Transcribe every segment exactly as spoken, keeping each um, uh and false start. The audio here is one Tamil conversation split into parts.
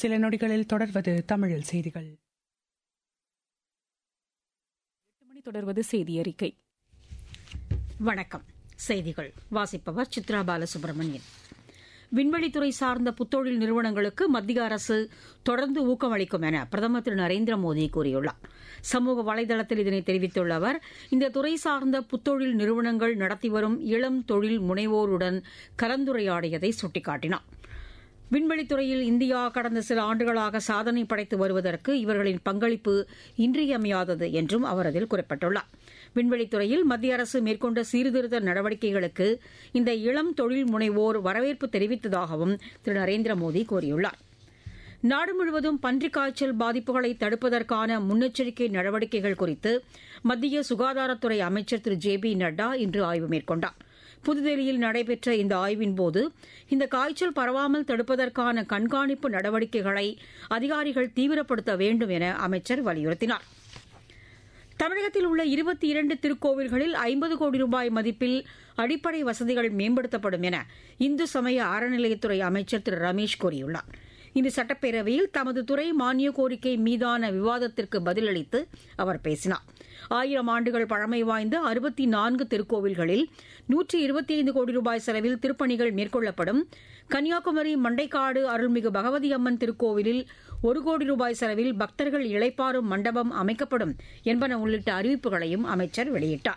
சில நொடிகளில் தொடர்வது தமிழில் செய்திகள். எட்டு மணி தொடர்வது செய்தி அறிக்கை. வணக்கம். செய்திகள் வாசிப்பவர் சித்ரா பாலசுப்ரமணியன். விண்வெளித்துறை சார்ந்த புத்தொழில் நிறுவனங்களுக்கு மத்திய அரசு தொடர்ந்து ஊக்கமளிக்கும் என பிரதமர் திரு நரேந்திர மோடி கூறியுள்ளார். சமூக வலைதளத்தில் இதனை தெரிவித்துள்ள அவர், இந்த துறை சார்ந்த புத்தொழில் நிறுவனங்கள் நடத்தி வரும் இளம் தொழில் முனைவோருடன் கலந்துரையாடியதை சுட்டிக்காட்டினார். விண்வெளித்துறையில் இந்தியா கடந்த சில ஆண்டுகளாக சாதனை படைத்து வருவதற்கு இவர்களின் பங்களிப்பு இன்றியமையாதது என்றும் அவர் அதில் குறிப்பிட்டுள்ளார். விண்வெளித்துறையில் மத்திய அரசு மேற்கொண்ட சீர்திருத்த நடவடிக்கைகளுக்கு இந்த இளம் தொழில் முனைவோர் வரவேற்பு தெரிவித்ததாகவும் திரு நரேந்திர மோடி கூறியுள்ளார். நாடு முழுவதும் பன்றிக் காய்ச்சல் பாதிப்புகளை தடுப்பதற்கான முன்னெச்சரிக்கை நடவடிக்கைகள் குறித்து மத்திய சுகாதாரத்துறை அமைச்சர் திரு ஜே பி நட்டா இன்று ஆய்வு மேற்கொண்டார். புதுதில்லியில் நடைபெற்ற இந்த ஆய்வின்போது இந்த காய்ச்சல் பரவாமல் தடுப்பதற்கான கண்காணிப்பு நடவடிக்கைகளை அதிகாரிகள் தீவிரப்படுத்த வேண்டும் என அமைச்சர் வலியுறுத்தினார். தமிழகத்தில் உள்ள இருபத்தி இரண்டு திருக்கோவில்களில் ஐம்பது கோடி ரூபாய் மதிப்பில் அடிப்படை வசதிகள் மேம்படுத்தப்படும் என இந்து சமய அறநிலையத்துறை அமைச்சர் திரு ரமேஷ் கூறியுள்ளார். இன்று சட்டப்பேரவையில் தமது துறை மானிய கோரிக்கை மீதான விவாதத்திற்கு பதிலளித்து அவர் பேசினார். ஆயிரம் ஆண்டுகள் பழமை வாய்ந்த அறுபத்தி நான்கு திருக்கோவில்களில் நூற்றி இருபத்தி ஐந்து கோடி ரூபாய் செலவில் திருப்பணிகள் மேற்கொள்ளப்படும். கன்னியாகுமரி மண்டைக்காடு அருள்மிகு பகவதி அம்மன் திருக்கோவிலில் ஒரு கோடி ரூபாய் செலவில் பக்தர்கள் இளைப்பாறும் மண்டபம் அமைக்கப்படும் என்பன உள்ளிட்ட அறிவிப்புகளையும் அமைச்சர் வெளியிட்டார்.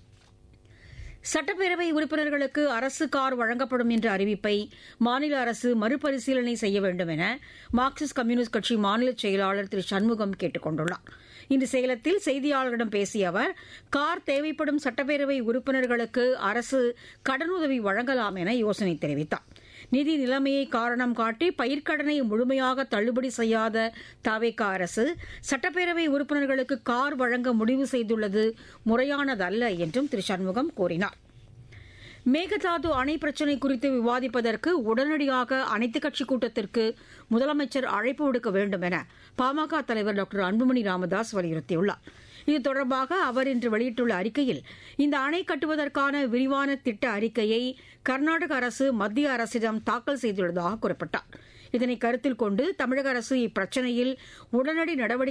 சட்டப்பேரவை உறுப்பினர்களுக்கு அரசு கார் வழங்கப்படும் என்ற அறிவிப்பை மாநில அரசு மறுபரிசீலனை செய்ய வேண்டும் என மார்க்சிஸ்ட் கம்யூனிஸ்ட் கட்சி மாநில செயலாளர் திரு சண்முகம் கேட்டுக் கொண்டுள்ளார். இன்று சேலத்தில் செய்தியாளர்களிடம் பேசிய அவர், கார் தேவைப்படும் சட்டப்பேரவை உறுப்பினர்களுக்கு அரசு கடனுதவி வழங்கலாம் என யோசனை தெரிவித்தார். நிதி நிலைமையை காரணம் காட்டி பயிர்க்கடனை முழுமையாக தள்ளுபடி செய்யாத தவேக அரசு சட்டப்பேரவை உறுப்பினர்களுக்கு கார் வழங்க முடிவு செய்துள்ளது முறையானதல்ல என்றும் திரு சண்முகம் கூறினார். மேகதாது அணை பிரச்சினை குறித்து விவாதிப்பதற்கு உடனடியாக அனைத்துக் கட்சிக் கூட்டத்திற்கு முதலமைச்சர் அழைப்பு விடுக்க வேண்டும் என பாமக தலைவர் டாக்டர் அன்புமணி ராமதாஸ் வலியுறுத்தியுள்ளார். இது தொடர்பாக அவர் இன்று வெளியிட்டுள்ள அறிக்கையில், இந்த அணை கட்டுவதற்கான விரிவான திட்ட அறிக்கையை கர்நாடக அரசு மத்திய அரசிடம் தாக்கல் செய்துள்ளதாக குறிப்பிட்டார். இதனை கருத்தில் கொண்டு தமிழக அரசு இப்பிரச்சினையில் உடனடி நடவடிக்கை